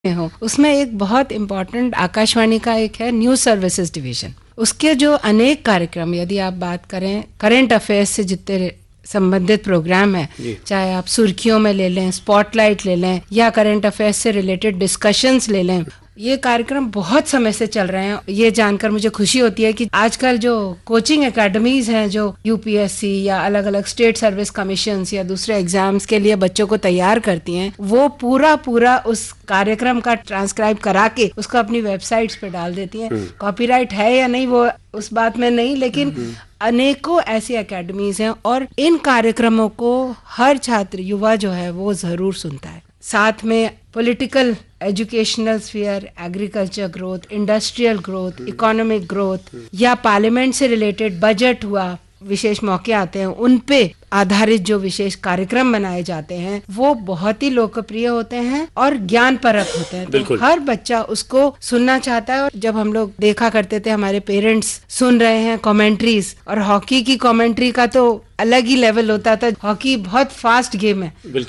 हो, उसमें एक बहुत इम्पोर्टेंट आकाशवाणी का एक है न्यूज सर्विसेज डिवीजन। उसके जो अनेक कार्यक्रम, यदि आप बात करें करंट अफेयर्स से जितने संबंधित प्रोग्राम है, चाहे आप सुर्खियों में ले लें, स्पॉटलाइट ले लें, या करंट अफेयर्स से रिलेटेड डिस्कशंस ले लें, ये कार्यक्रम बहुत समय से चल रहे हैं। ये जानकर मुझे खुशी होती है कि आजकल जो कोचिंग एकेडमीज हैं, जो यूपीएससी या अलग अलग स्टेट सर्विस कमीशंस या दूसरे एग्जाम्स के लिए बच्चों को तैयार करती हैं, वो पूरा उस कार्यक्रम का ट्रांसक्राइब करा के उसको अपनी वेबसाइट्स पे डाल देती हैं। कॉपीराइट है या नहीं वो उस बात में नहीं, लेकिन अनेकों ऐसी एकेडमीज हैं और इन कार्यक्रमों को हर छात्र युवा जो है वो जरूर सुनता है। साथ में political, educational sphere, agriculture growth, industrial growth, economic growth या पार्लियामेंट से रिलेटेड बजट हुआ, विशेष मौके आते हैं, उन पे आधारित जो विशेष कार्यक्रम बनाए जाते हैं वो बहुत ही लोकप्रिय होते हैं और ज्ञान परक होते हैं। तो हर बच्चा उसको सुनना चाहता है। और जब हम लोग देखा करते थे, हमारे पेरेंट्स सुन रहे हैं कमेंट्रीज, और हॉकी की कमेंट्री का तो अलग ही लेवल होता था। हॉकी बहुत फास्ट गेम है,